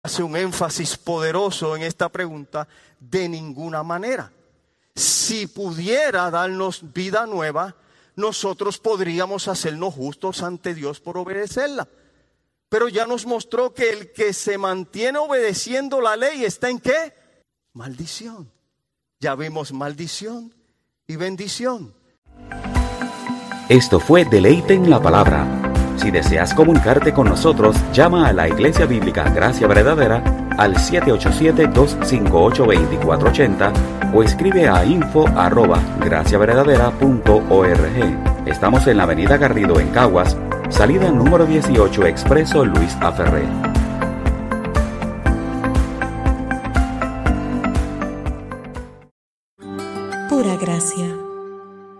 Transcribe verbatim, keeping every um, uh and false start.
hace un énfasis poderoso en esta pregunta: de ninguna manera. Si pudiera darnos vida nueva, nosotros podríamos hacernos justos ante Dios por obedecerla. Pero ya nos mostró que el que se mantiene obedeciendo la ley está en ¿qué? Maldición. Ya vimos maldición y bendición. Esto fue Deleite en la Palabra. Si deseas comunicarte con nosotros, llama a la Iglesia Bíblica Gracia Verdadera al siete ocho siete, dos cinco ocho, dos cuatro ocho cero o escribe a info arroba graciaverdadera punto org. Estamos en la avenida Garrido en Caguas, salida número dieciocho, Expreso Luis A. Ferré. Pura gracia.